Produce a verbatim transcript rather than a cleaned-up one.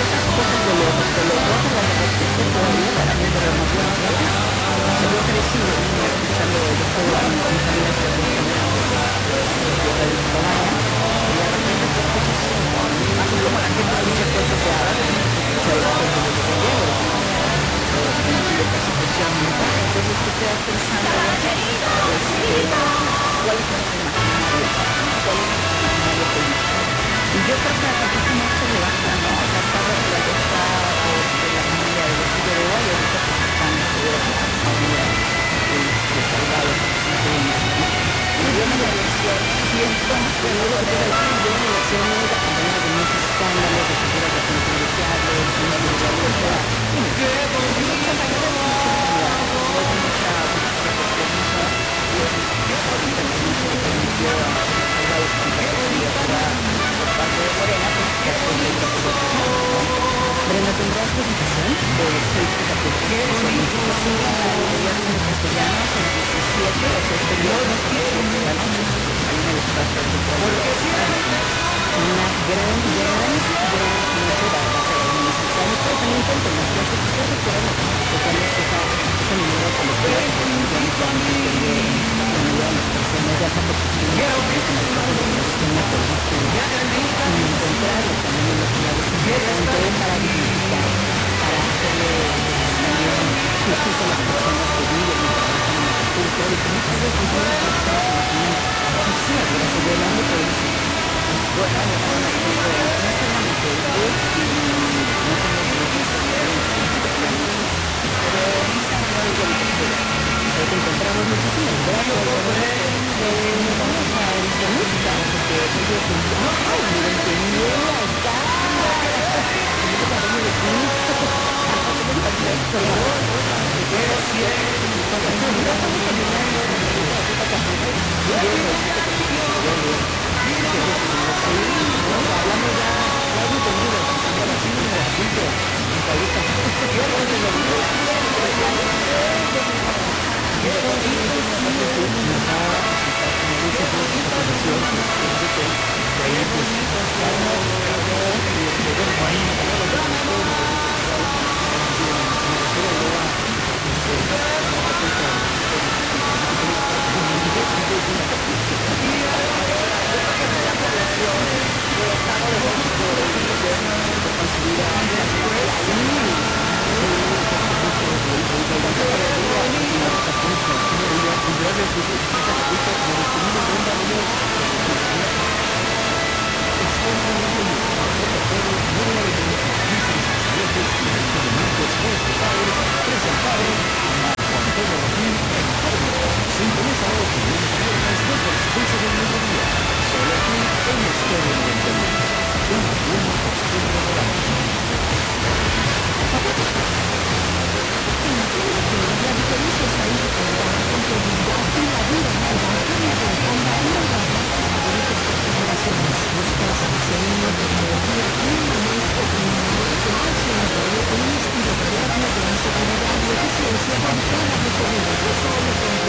cosas de los, de los dos las de respeto todavía para mí, pero no puedo creer. Yo crecí niña escuchando yo soy a mi familia que es de Pensilvania y de repente tú escuchas así como la gente escucha cosas de ahora, de repente se escucha de cosas de los griegos, y de persecución, ¿no? Entonces tú te vas pensando, este, ¿cuál es nuestro imaginario? ¿Cuál es nuestro imaginario político? Y yo creo que a Paquita no se le basta, ¿no? O sea, sabe que ya está este, la familia de los Figueroa y ahorita pues están todas las familias este, salvados constituyendo, ¿no? Y yo en la elección siento, yo lo que quiero decir, yo en la elección me acompañada de muchos escándalos, de figuras de controversiales, de muchas muchas campañas de mucha intimidad, de mucha mucha y es ahorita que no se le permitió a los salvados contra su candidatura por parte de Morena, pues ya fue el ¿no? Brenda, ¿tendrás presentación? De seis capítulos. Sí, el viernes en castellano, el diecisiete, o sea, este viernes a las siete de la noche, ahí en el espacio de una gran, gran, gran noche, va a ser muy necesario, pero también con temas que hace que recuerdan lo que cuál es esa, esa memoria colectiva que definitivamente vamos a tener la mayoría de las personas, ya sea porque tienen una política, y encontrarlo también en los lados importante para dignificar, para hacerle también justicia a las personas que viven y trabajan en la cultura y que muchas veces no las personas en la común. Muchísimas gracias, Yolanda, por eso. Bueno, no tenemos Facebook y no tenemos pero Instagram no digo lo que quieras. Ahí te encontramos. Muchísimas gracias, eh, vamos a ir con música porque ellos dicen, ¡ay, miren qué miedo está! Perfecto.